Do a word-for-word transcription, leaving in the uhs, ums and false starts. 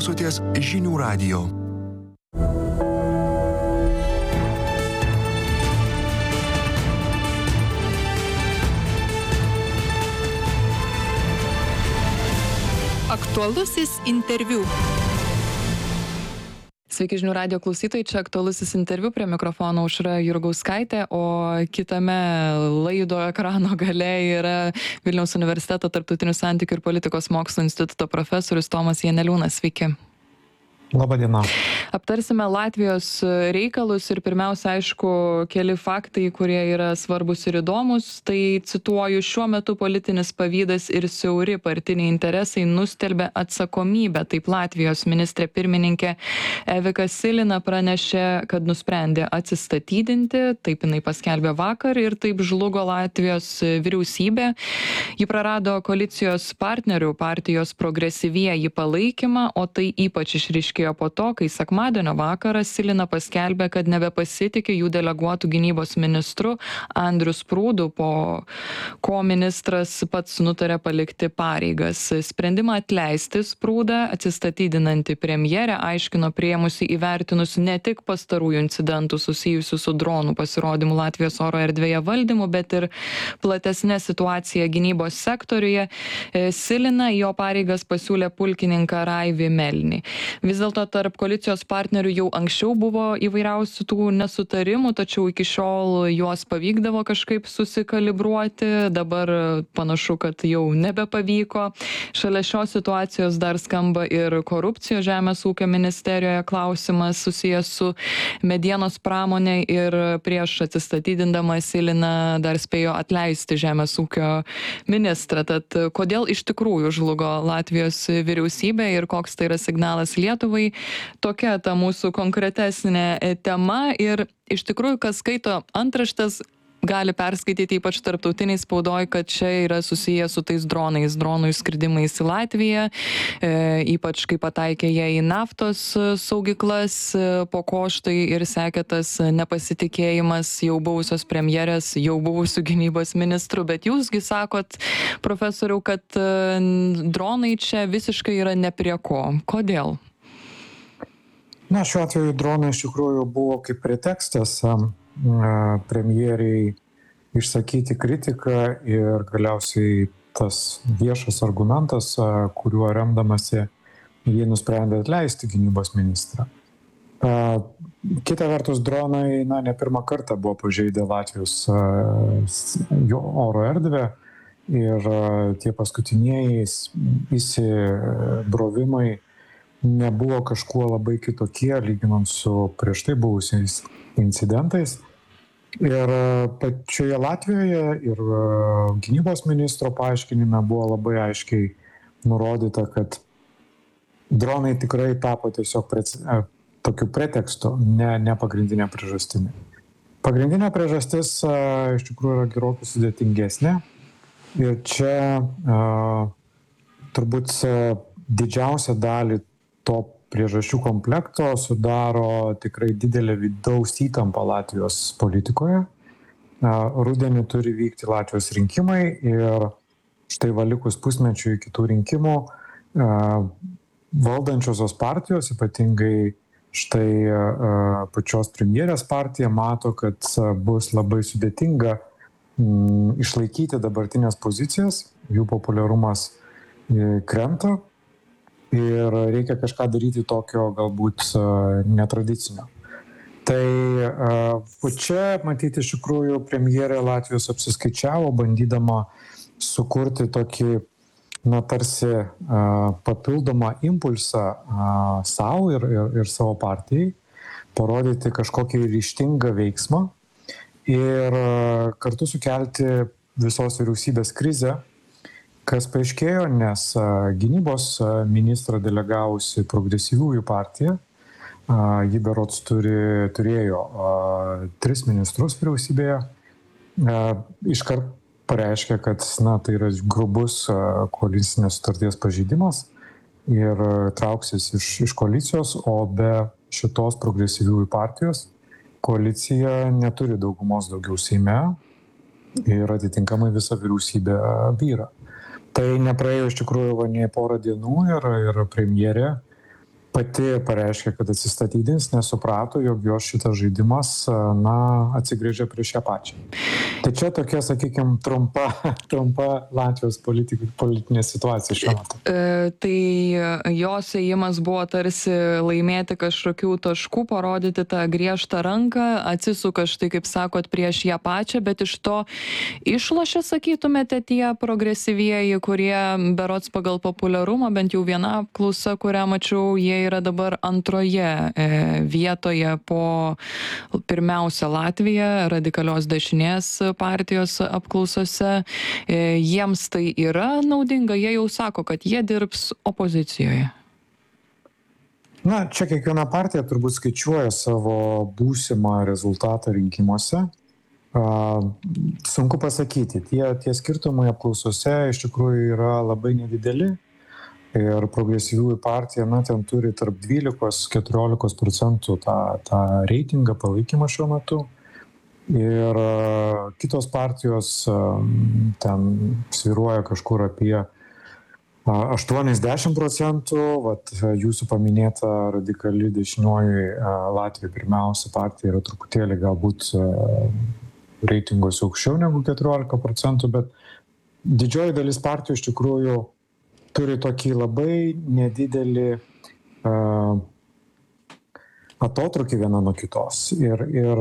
klausotės Žinių radijo. Aktualusis interviu. Sveiki žinių radijo klausytojai, čia aktualusis interviu, prie mikrofono Aušra Jurgauskaitė, o kitame laido ekrano gale yra Vilniaus universiteto tarptautinių santykių ir politikos mokslų instituto profesorius Tomas Janeliūnas. Sveiki. Labą dieną. Aptarsime Latvijos reikalus ir pirmiausia, aišku, keli faktai, kurie yra svarbus ir įdomus. Tai cituoju, šiuo metu politinis pavydas ir siauri partiniai interesai nustelbia atsakomybę. Taip Latvijos ministrė pirmininkė Evika Silina pranešė, kad nusprendė atsistatydinti. Taip jinai paskelbė vakar ir taip žlugo Latvijos vyriausybė. Ji prarado koalicijos partnerių partijos progresyvieji palaikymą, o tai ypač išryškėjo po to, kai sekmadienio vakarą Silina paskelbė, kad nebepasitikė jų deleguotų gynybos ministru Andriu Sprūdu, po ko ministras pats nutarė palikti pareigas. Sprendimą atleisti Sprūdą atsistatydinanti premjerė aiškino priėmusi įvertinus ne tik pastarųjų incidentų susijusių su dronų pasirodymu Latvijos oro erdvėje valdymu, bet ir platesnė situacija gynybos sektoriuje. Silina jo pareigas pasiūlė pulkininką Raivį Melnį. Vis dėlto tarp koalicijos partnerių jau anksčiau buvo įvairiausių tų nesutarimų, tačiau iki šiol juos pavykdavo kažkaip susikalibruoti. Dabar panašu, kad jau nebepavyko. Šalia šios situacijos dar skamba ir korupcijos žemės ūkio ministerijoje klausimas susijęs su medienos pramonė ir prieš atsistatydindama Silina dar spėjo atleisti žemės ūkio ministrą. Tad kodėl iš tikrųjų žlugo Latvijos vyriausybė ir koks tai yra signalas Lietuvai? Tokia ta mūsų konkretesnė tema ir iš tikrųjų, kas skaito antraštes, gali perskaityti ypač tarptautiniai spaudoj, kad čia yra susiję su tais dronais, dronų įskridimais į Latviją, e, ypač kai pataikė jie į naftos saugyklas, e, po ko štai ir sekė tas nepasitikėjimas jau buvusios premjerės, jau buvusių gynybos ministrų, bet jūsgi sakot, profesoriau, kad e, dronai čia visiškai yra ne prie ko. Kodėl? Na, šiuo atveju dronai iš tikrųjų buvo kaip pretekstas premjeriai išsakyti kritiką ir galiausiai tas viešas argumentas, kuriuo remdamasi jie nusprendė atleisti gynybos ministrą. Kita vertus, dronai, na, ne pirmą kartą buvo pažeidę Latvijos jo oro erdvę ir tie paskutinieji įsibrovimai nebuvo kažkuo labai kitokie, lyginant su prieš tai buvusiais incidentais. Ir pačioje Latvijoje ir gynybos ministro paaiškinime buvo labai aiškiai nurodyta, kad dronai tikrai tapo tiesiog prec... tokiu pretekstu, ne, ne pagrindinė priežastimi. Pagrindinė priežastis iš tikrųjų yra gerokai sudėtingesnė. Ir čia a, turbūt didžiausią dalį to priežasčių komplekto sudaro tikrai didelė vidaus įtampa Latvijos politikoje. Rudenį turi vykti Latvijos rinkimai ir štai va likus pusmečių iki tų rinkimų valdančiosios partijos, ypatingai štai pačios premjerės partija, mato, kad bus labai sudėtinga išlaikyti dabartinės pozicijas, jų populiarumas krenta. Ir reikia kažką daryti tokio galbūt netradicinio. Tai čia, matyti, iš tikrųjų premjerė Latvijos apsiskaičiavo, bandydama sukurti tokį, na, tarsi papildomą impulsą savo ir, ir, ir savo partijai, parodyti kažkokį ryžtingą veiksmą ir kartu sukelti visos vyriausybės krizę, kas paaiškėjo, nes gynybos ministrą delegavusi progresyviųjų partija, ji berods turi, turėjo tris ministrus vyriausybėje, iškart pareiškė, kad na, tai yra grubus koalicinės sutarties pažeidimas ir trauksis iš, iš koalicijos, o be šitos progresyviųjų partijos koalicija neturi daugumos daugiau Seime ir atitinkamai visa vyriausybė byra. Tai nepraėjo iš tikrųjų va, nei porą dienų ir, ir premjerė pati pareiškė, kad atsistatydins, nesuprato, jog jos šitas žaidimas, na, atsigrėžė prieš ją pačią. Tai čia tokia, sakykime, trumpa, trumpa Latvijos politik, politinė situacija šiuo metu. E, tai jos ėjimas buvo tarsi laimėti kažkokių taškų, parodyti tą griežtą ranką, atsisuka štai, kaip sakot, prieš ją pačią, bet iš to išlošia, sakytumėte, tie progresyvieji, kurie berods pagal populiarumą, bent jau viena apklausa, kurią mačiau, jie yra dabar antroje e, vietoje po pirmiausia Latvija, radikalios dešinės partijos apklausose. E, jiems tai yra naudinga, jie jau sako, kad jie dirbs opozicijoje. Na, čia kiekviena partija turbūt skaičiuoja savo būsimą rezultatą rinkimuose. Uh, sunku pasakyti, tie, tie skirtumai apklausose iš tikrųjų yra labai nedideli. Ir progresyviųjų partija, na, ten turi tarp dvylikos iki keturiolikos procentų tą, tą reitingą, palaikymą šiuo metu. Ir uh, kitos partijos uh, ten sviruoja kažkur apie uh, aštuoniasdešimt procentų. Vat jūsų paminėta radikali dešinioji uh, Latvija pirmiausia partija yra truputėlį galbūt uh, reitinguose aukščiau negu keturiolika procentų, bet didžioji dalis partijų iš tikrųjų turi tokį labai nedidelį uh, atotrukį viena nuo kitos. Ir, ir